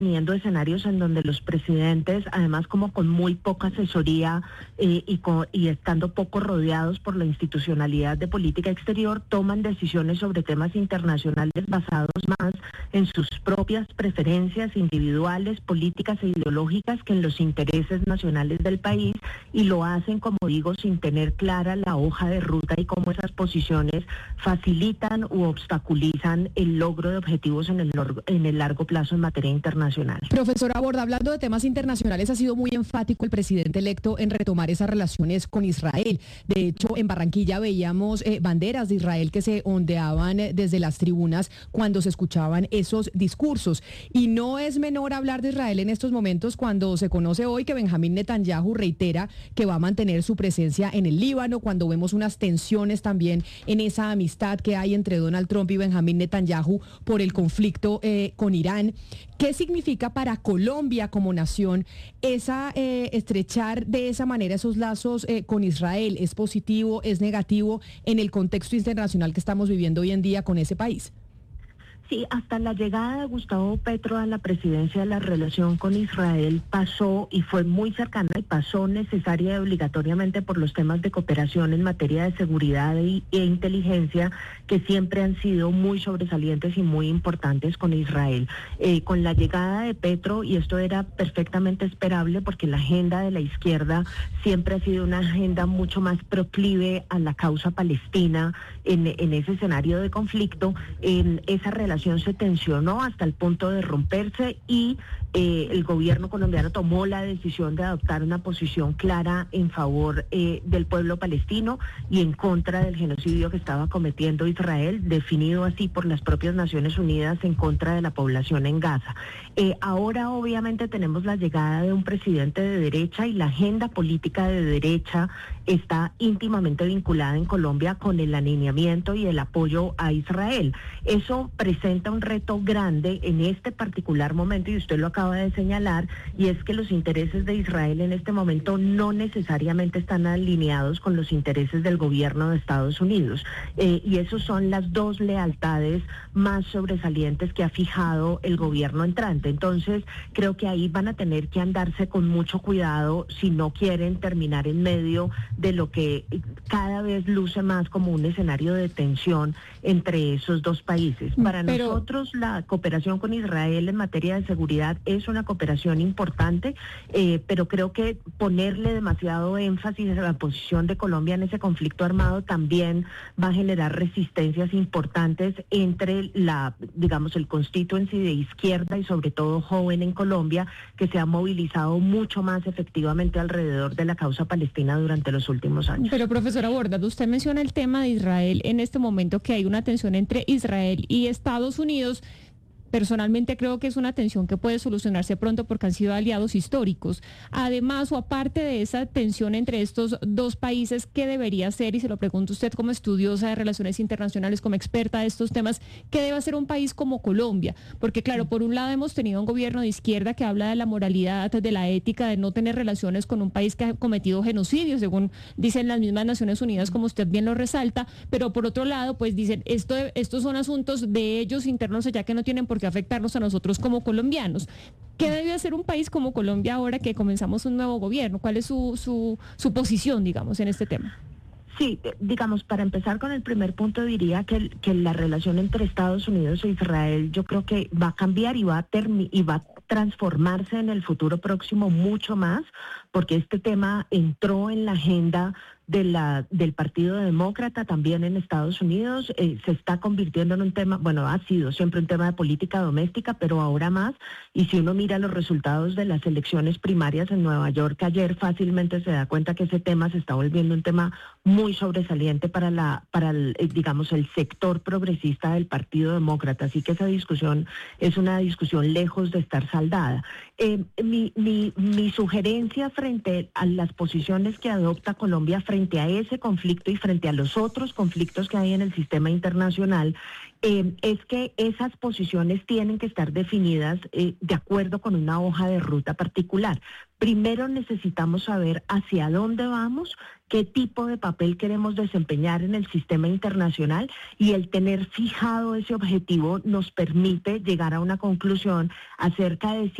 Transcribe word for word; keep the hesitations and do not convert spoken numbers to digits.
teniendo escenarios en donde los presidentes, además como con muy poca asesoría eh, y, con, y estando poco rodeados por la institucionalidad de política exterior, toman decisiones sobre temas internacionales basados más en sus propias preferencias individuales, políticas e ideológicas que en los intereses nacionales del país, y lo hacen, como digo, sin tener clara la hoja de ruta y cómo esas posiciones facilitan u obstaculizan el logro de objetivos en el, en el largo plazo en materia internacional. Profesora Borda, hablando de temas internacionales, ha sido muy enfático el presidente electo en retomar esas relaciones con Israel. De hecho, en Barranquilla veíamos eh, banderas de Israel que se ondeaban eh, desde las tribunas cuando se escuchaban esos discursos. Y no es menor hablar de Israel en estos momentos cuando se conoce hoy que Benjamín Netanyahu reitera que va a mantener su presencia en el Líbano, cuando vemos unas tensiones también en esa amistad que hay entre Donald Trump y Benjamín Netanyahu por el conflicto eh, con Irán. ¿Qué significa para Colombia como nación esa eh, estrechar de esa manera esos lazos eh, con Israel? ¿Es positivo, es negativo en el contexto internacional que estamos viviendo hoy en día con ese país? Sí, hasta la llegada de Gustavo Petro a la presidencia, la relación con Israel pasó y fue muy cercana y pasó necesaria y obligatoriamente por los temas de cooperación en materia de seguridad e, e inteligencia, que siempre han sido muy sobresalientes y muy importantes con Israel. Eh, con la llegada de Petro, y esto era perfectamente esperable porque la agenda de la izquierda siempre ha sido una agenda mucho más proclive a la causa palestina en, en ese escenario de conflicto, en esa relación se tensionó hasta el punto de romperse y eh, el gobierno colombiano tomó la decisión de adoptar una posición clara en favor eh, del pueblo palestino y en contra del genocidio que estaba cometiendo Israel, definido así por las propias Naciones Unidas en contra de la población en Gaza. Eh, ahora obviamente tenemos la llegada de un presidente de derecha y la agenda política de derecha está íntimamente vinculada en Colombia con el alineamiento y el apoyo a Israel. Eso presenta un reto grande en este particular momento, y usted lo acaba de señalar, y es que los intereses de Israel en este momento no necesariamente están alineados con los intereses del gobierno de Estados Unidos. Eh, y esas son las dos lealtades más sobresalientes que ha fijado el gobierno entrante. Entonces, creo que ahí van a tener que andarse con mucho cuidado si no quieren terminar en medio de lo que cada vez luce más como un escenario de tensión entre esos dos países. Para Pero... nosotros la cooperación con Israel en materia de seguridad es una cooperación importante, eh, pero creo que ponerle demasiado énfasis a la posición de Colombia en ese conflicto armado también va a generar resistencias importantes entre la, digamos, el constituency de izquierda y sobre todo joven en Colombia, que se ha movilizado mucho más efectivamente alrededor de la causa palestina durante los últimos años. Pero profesora Borda, usted menciona el tema de Israel en este momento, que hay una tensión entre Israel y Estados Unidos. Personalmente creo que es una tensión que puede solucionarse pronto porque han sido aliados históricos. Además, o aparte de esa tensión entre estos dos países, ¿qué debería hacer? Y se lo pregunto a usted como estudiosa de relaciones internacionales, como experta de estos temas, ¿qué debe hacer un país como Colombia? Porque claro, por un lado hemos tenido un gobierno de izquierda que habla de la moralidad, de la ética, de no tener relaciones con un país que ha cometido genocidio, según dicen las mismas Naciones Unidas, como usted bien lo resalta, pero por otro lado, pues dicen, esto, estos son asuntos de ellos internos allá que no tienen por qué afectarnos a nosotros como colombianos. ¿Qué debe hacer un país como Colombia ahora que comenzamos un nuevo gobierno? ¿Cuál es su, su, su posición, digamos, en este tema? Sí, digamos, para empezar con el primer punto, diría que, que la relación entre Estados Unidos e Israel yo creo que va a cambiar y va a, termi- y va a transformarse en el futuro próximo mucho más, porque este tema entró en la agenda de la, del Partido Demócrata también en Estados Unidos, eh, se está convirtiendo en un tema, bueno, ha sido siempre un tema de política doméstica, pero ahora más, y si uno mira los resultados de las elecciones primarias en Nueva York ayer, fácilmente se da cuenta que ese tema se está volviendo un tema muy sobresaliente para la, para el, digamos, el sector progresista del Partido Demócrata, así que esa discusión es una discusión lejos de estar saldada. Eh, mi, mi, mi sugerencia frente a las posiciones que adopta Colombia frente a ese conflicto y frente a los otros conflictos que hay en el sistema internacional eh, es que esas posiciones tienen que estar definidas eh, de acuerdo con una hoja de ruta particular. Primero necesitamos saber hacia dónde vamos, qué tipo de papel queremos desempeñar en el sistema internacional, y el tener fijado ese objetivo nos permite llegar a una conclusión acerca de si